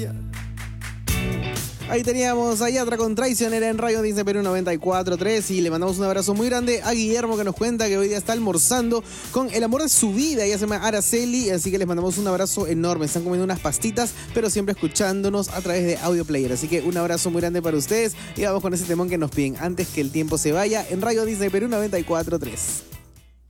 Ahí teníamos a Yatra con Traicionera en Radio Disney Perú 94.3 y le mandamos un abrazo muy grande a Guillermo, que nos cuenta que hoy día está almorzando con el amor de su vida. Ella se llama Araceli, así que les mandamos un abrazo enorme. Están comiendo unas pastitas, pero siempre escuchándonos a través de Audio Player. Así que un abrazo muy grande para ustedes y vamos con ese temón que nos piden Antes que el tiempo se vaya en Radio Disney Perú 94.3.